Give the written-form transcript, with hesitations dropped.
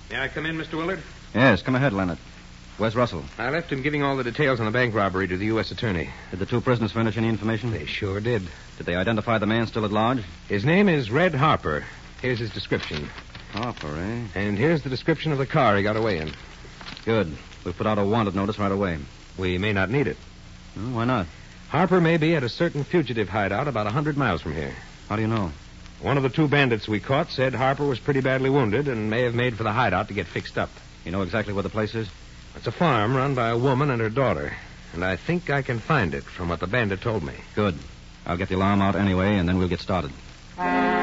May I come in, Mr. Willard? Yes, come ahead, Leonard. Where's Russell? I left him giving all the details on the bank robbery to the U.S. attorney. Did the two prisoners furnish any information? They sure did. Did they identify the man still at large? His name is Red Harper. Here's his description. Harper, eh? And here's the description of the car he got away in. Good. We'll put out a wanted notice right away. We may not need it. Well, why not? Harper may be at a certain fugitive hideout about 100 miles from here. How do you know? One of the two bandits we caught said Harper was pretty badly wounded and may have made for the hideout to get fixed up. You know exactly where the place is? It's a farm run by a woman and her daughter. And I think I can find it from what the bandit told me. Good. I'll get the alarm out anyway, and then we'll get started.